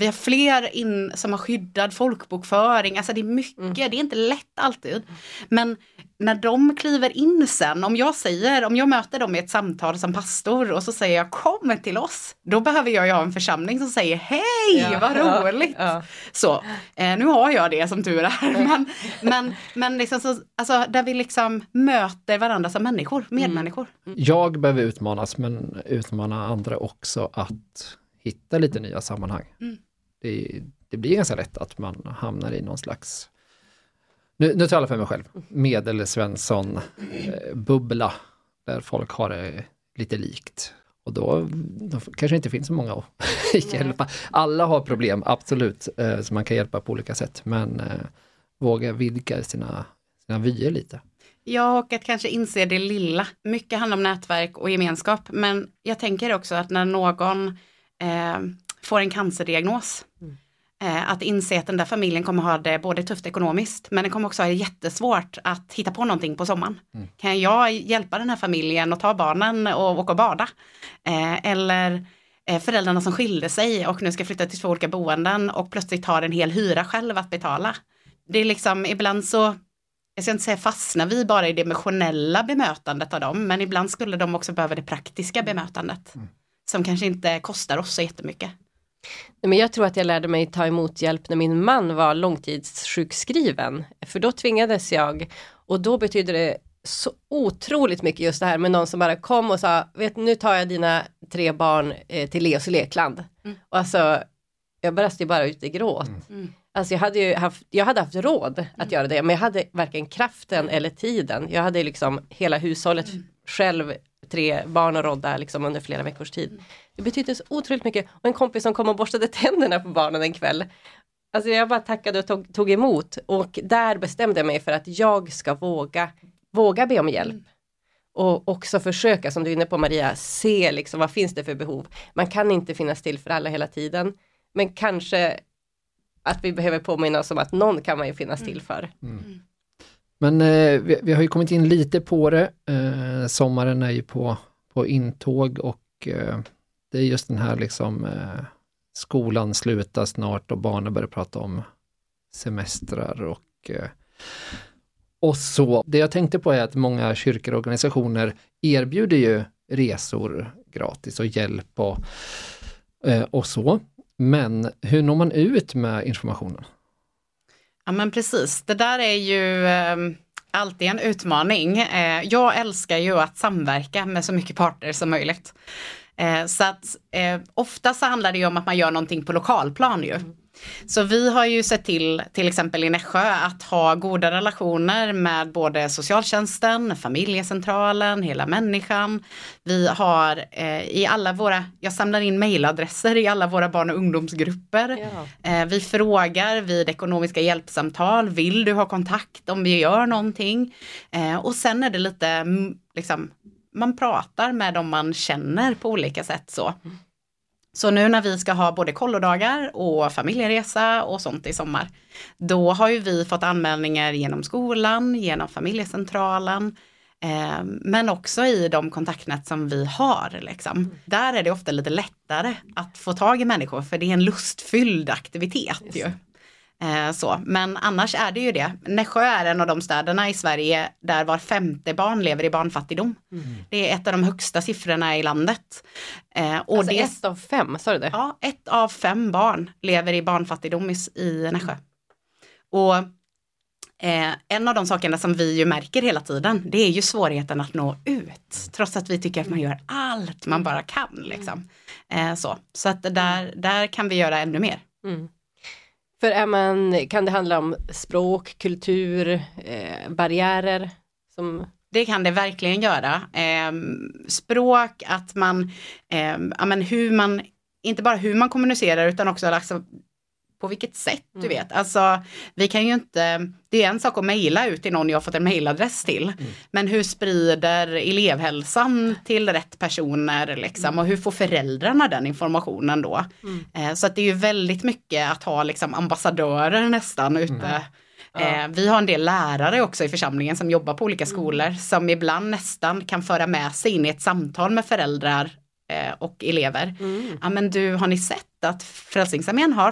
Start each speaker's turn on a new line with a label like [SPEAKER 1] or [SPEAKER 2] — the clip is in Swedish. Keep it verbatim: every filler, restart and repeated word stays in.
[SPEAKER 1] vi har fler in, som har skyddad folkbokföring. Alltså det är mycket, mm. det är inte lätt alltid. Men när de kliver in sen, om jag säger, om jag möter dem i ett samtal som pastor och så säger jag kom till oss, då behöver jag ju ha en församling som säger hej, ja, vad roligt. Ja, ja. Så, eh, nu har jag det som tur är. Men, men, men liksom så, alltså, där vi liksom möter varandra som människor, medmänniskor.
[SPEAKER 2] Mm. Jag behöver utmanas, men utmana andra också att hitta lite nya sammanhang. Mm. Det, det blir ganska lätt att man hamnar i någon slags, nu, nu talar jag för mig själv, medelsvensson eh, bubbla där folk har det lite likt. Och då, då kanske inte finns så många att hjälpa. Alla har problem, absolut, eh, så man kan hjälpa på olika sätt. Men eh, våga vidga sina, sina vyer lite.
[SPEAKER 1] Ja, och att kanske inse det lilla. Mycket handlar om nätverk och gemenskap. Men jag tänker också att när någon eh, får en cancerdiagnos, mm. eh, att inse att den där familjen kommer ha det både tufft ekonomiskt, men den kommer också ha det jättesvårt att hitta på någonting på sommaren. Mm. Kan jag hjälpa den här familjen och ta barnen och åka och bada? Eh, eller eh, föräldrarna som skilde sig och nu ska flytta till två olika boenden och plötsligt har en hel hyra själv att betala. Det är liksom, ibland så, jag ska inte säga fastna vi bara i det emotionella bemötandet av dem, men ibland skulle de också behöva det praktiska bemötandet. Mm. Som kanske inte kostar oss så jättemycket.
[SPEAKER 3] Nej, men jag tror att jag lärde mig ta emot hjälp när min man var långtidssjukskriven. För då tvingades jag, och då betyder det så otroligt mycket just det här med någon som bara kom och sa, vet nu tar jag dina tre barn eh, till Leos lekland. Mm. Och alltså, jag brast ju bara ut i gråt. Mm. Alltså jag hade ju haft, jag hade haft råd att mm. göra det, men jag hade varken kraften eller tiden. Jag hade liksom hela hushållet mm. själv, tre barn och rodda liksom under flera veckors tid. Mm. Det betydde så otroligt mycket. Och en kompis som kom och borstade tänderna på barnen en kväll. Alltså jag bara tackade och tog, tog emot. Och där bestämde jag mig för att jag ska våga, våga be om hjälp. Mm. Och också försöka, som du är inne på Maria, se liksom vad finns det för behov. Man kan inte finnas till för alla hela tiden. Men kanske att vi behöver påminna oss om att någon kan man ju finnas till för. Mm.
[SPEAKER 2] Men eh, vi, vi har ju kommit in lite på det. Eh, sommaren är ju på, på intåg och eh, det är just den här liksom eh, skolan slutar snart och barnen börjar prata om semestrar och eh, och så. Det jag tänkte på är att många kyrkor och organisationer erbjuder ju resor gratis och hjälp och, eh, och så. Men hur når man ut med informationen?
[SPEAKER 1] Ja men precis, det där är ju eh, alltid en utmaning. Eh, jag älskar ju att samverka med så mycket parter som möjligt. Eh, så att eh, ofta så handlar det ju om att man gör någonting på lokalplan ju. Mm. Så vi har ju sett till, till exempel i Nässjö, att ha goda relationer med både socialtjänsten, familjecentralen, hela människan. Vi har eh, i alla våra, jag samlar in mejladresser i alla våra barn- och ungdomsgrupper. Ja. Eh, vi frågar vid ekonomiska hjälpsamtal, vill du ha kontakt om vi gör någonting? Eh, och sen är det lite, liksom, man pratar med dem man känner på olika sätt så. Mm. Så nu när vi ska ha både kollodagar och familjeresa och sånt i sommar, då har ju vi fått anmälningar genom skolan, genom familjecentralen, eh, men också i de kontaktnät som vi har. Liksom. Mm. Där är det ofta lite lättare att få tag i människor, för det är en lustfylld aktivitet ju. Eh, så. Men annars är det ju det. Nässjö är en av de städerna i Sverige där var femte barn lever i barnfattigdom. Mm. Det är ett av de högsta siffrorna i landet.
[SPEAKER 3] Eh, och alltså det, ett av fem, sa du det?
[SPEAKER 1] Ja, ett av fem barn lever i barnfattigdom i, i Nässjö. Mm. Och eh, en av de sakerna som vi ju märker hela tiden, det är ju svårigheten att nå ut. Trots att vi tycker att man gör allt man bara kan. Liksom. Eh, så så att där, där kan vi göra ännu mer.
[SPEAKER 3] Mm. För är man, kan det handla om språk, kultur, eh, barriärer? Som...
[SPEAKER 1] Det kan det verkligen göra. Eh, språk, att man, eh, ja, men hur man, inte bara hur man kommunicerar utan också alltså, på vilket sätt du vet. Alltså vi kan ju inte, det är en sak att mejla ut till någon jag har fått en mejladress till. Mm. Men hur sprider elevhälsan till rätt personer liksom, mm. och hur får föräldrarna den informationen då? Mm. Eh, så att det är ju väldigt mycket att ha liksom ambassadörer nästan ute. Mm. Ja. Eh, vi har en del lärare också i församlingen som jobbar på olika skolor mm. som ibland nästan kan föra med sig in i ett samtal med föräldrar och elever. Mm. Ja men du, har ni sett att Frälsningsarmén har